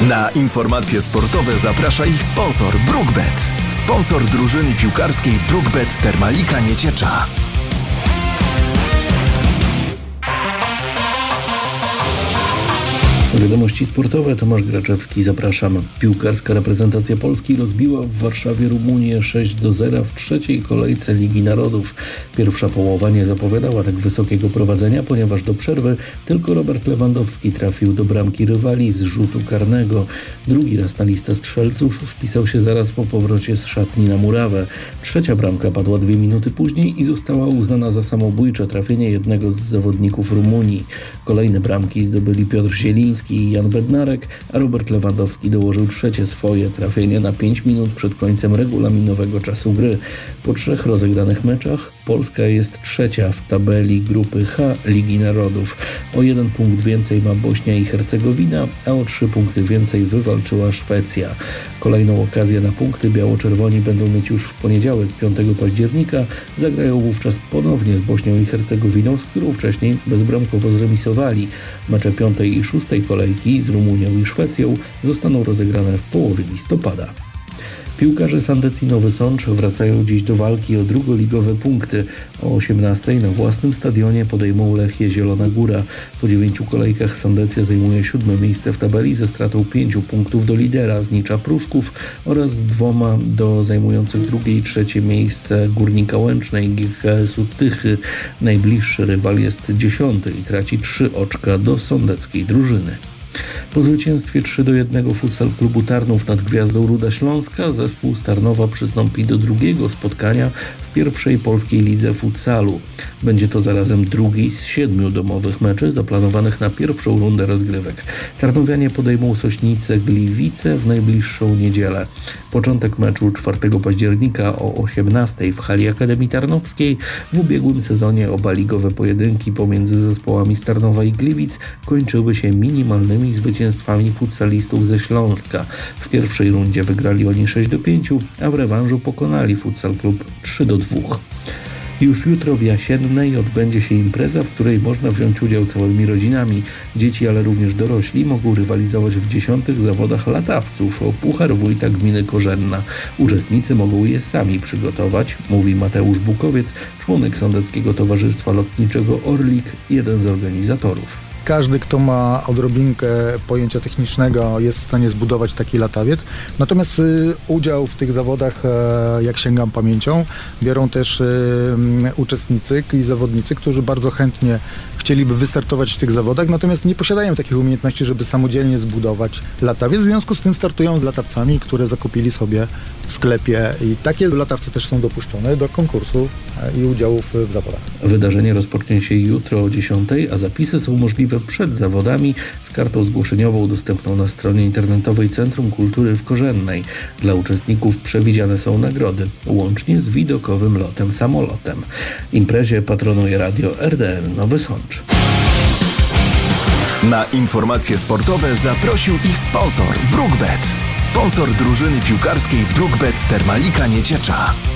Na informacje sportowe zaprasza ich sponsor BrookBet. Sponsor drużyny piłkarskiej BrookBet Termalika Nieciecza. Wiadomości sportowe, Tomasz Graczewski, zapraszam. Piłkarska reprezentacja Polski rozbiła w Warszawie Rumunię 6-0 w trzeciej kolejce Ligi Narodów. Pierwsza połowa nie zapowiadała tak wysokiego prowadzenia, ponieważ do przerwy tylko Robert Lewandowski trafił do bramki rywali z rzutu karnego. Drugi raz na listę strzelców wpisał się zaraz po powrocie z szatni na murawę. Trzecia bramka padła 2 minuty później i została uznana za samobójcze trafienie jednego z zawodników Rumunii. Kolejne bramki zdobyli Piotr Zieliński i Jan Bednarek, a Robert Lewandowski dołożył trzecie swoje trafienie na 5 minut przed końcem regulaminowego czasu gry. Po 3 rozegranych meczach Polska jest trzecia w tabeli grupy H Ligi Narodów. O 1 punkt więcej ma Bośnia i Hercegowina, a o 3 punkty więcej wywalczyła Szwecja. Kolejną okazję na punkty biało-czerwoni będą mieć już w poniedziałek 5 października. Zagrają wówczas ponownie z Bośnią i Hercegowiną, z którą wcześniej bezbramkowo zremisowali. Mecze 5. i 6. kolejki z Rumunią i Szwecją zostaną rozegrane w połowie listopada. Piłkarze Sandecji Nowy Sącz wracają dziś do walki o drugoligowe punkty. O 18:00 na własnym stadionie podejmą Lechię Zielona Góra. Po 9 kolejkach Sandecja zajmuje 7. miejsce w tabeli ze stratą 5 punktów do lidera Znicza Pruszków oraz 2 do zajmujących 2. i 3. miejsce Górnika Łęcznej GKS-u Tychy. Najbliższy rywal jest 10. i traci 3 oczka do sądeckiej drużyny. Po zwycięstwie 3-1 Futsal Klubu Tarnów nad Gwiazdą Ruda Śląska zespół z Tarnowa przystąpi do drugiego spotkania w pierwszej polskiej lidze futsalu. Będzie to zarazem drugi z 7 domowych meczy zaplanowanych na pierwszą rundę rozgrywek. Tarnowianie podejmą Sośnice Gliwice w najbliższą niedzielę. Początek meczu 4 października o 18:00 w hali Akademii Tarnowskiej. W ubiegłym sezonie oba ligowe pojedynki pomiędzy zespołami z Tarnowa i Gliwic kończyły się minimalnymi zwycięstwami futsalistów ze Śląska. W pierwszej rundzie wygrali oni 6-5, a w rewanżu pokonali Futsal Klub 3-2. Już jutro w Jasiennej odbędzie się impreza, w której można wziąć udział całymi rodzinami. Dzieci, ale również dorośli mogą rywalizować w 10. zawodach latawców o Puchar Wójta Gminy Korzenna. Uczestnicy mogą je sami przygotować, mówi Mateusz Bukowiec, członek Sądeckiego Towarzystwa Lotniczego Orlik, jeden z organizatorów. Każdy, kto ma odrobinkę pojęcia technicznego, jest w stanie zbudować taki latawiec. Natomiast udział w tych zawodach, jak sięgam pamięcią, biorą też uczestnicy i zawodnicy, którzy bardzo chętnie chcieliby wystartować w tych zawodach, natomiast nie posiadają takich umiejętności, żeby samodzielnie zbudować latawiec. W związku z tym startują z latawcami, które zakupili sobie w sklepie i takie latawce też są dopuszczone do konkursów i udziałów w zawodach. Wydarzenie rozpocznie się jutro o 10:00, a zapisy są możliwe przed zawodami z kartą zgłoszeniową dostępną na stronie internetowej Centrum Kultury w Korzennej. Dla uczestników przewidziane są nagrody, łącznie z widokowym lotem samolotem. Imprezie patronuje radio RDN Nowy Sącz. Na informacje sportowe zaprosił ich sponsor BrookBet. Sponsor drużyny piłkarskiej BrookBet Termalika Nieciecza.